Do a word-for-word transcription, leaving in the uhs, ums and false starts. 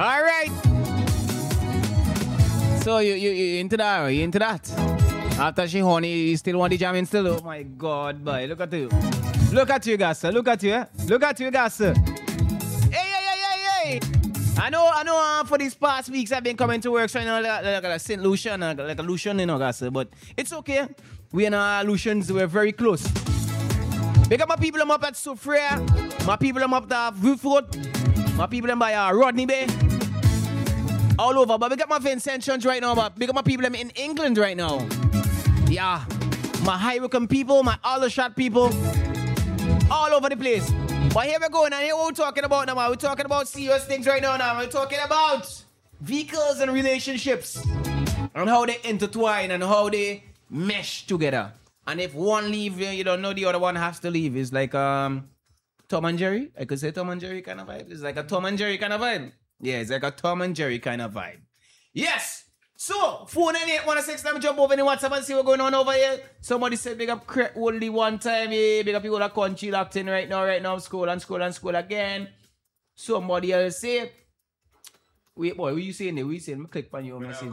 All right. So you, you, you into that? You into that? After she horny, you still want the jamming still? Oh my God, boy. Look at you. Look at you, guys. Look at you. Eh? Look at you, guys. Hey, hey, hey, hey, hey. I know, I know uh, for these past weeks I've been coming to work, so you know, like, like, like a Saint Lucian, like, like a Lucian, you know, guys. But it's okay. We and our Lucians, we're very close. Big up my people, I'm up at Sophia. My people, I'm up at Vuford. My people, I'm by uh, Rodney Bay. All over. But big up my Vincentians right now. But big up my people, I'm in England right now. Yeah. My High Wycombe people, my Aldershot people. All over the place. But here we go, and here what we're talking about now. We're talking about serious things right now. Now we're talking about vehicles and relationships, and how they intertwine and how they mesh together. And if one leave, you don't know the other one has to leave. It's like um, Tom and Jerry. I could say Tom and Jerry kind of vibe. It's like a Tom and Jerry kind of vibe. Yeah, it's like a Tom and Jerry kind of vibe. Yes. So, four nine eight one six, let me jump over in the WhatsApp and see what's going on over here. Somebody said big up Craig only one time. Yeah, big up people that country locked in right now, right now. Scroll and scroll and scroll again. Somebody else say, wait, boy, what you saying there? What you saying? Let me click on your message.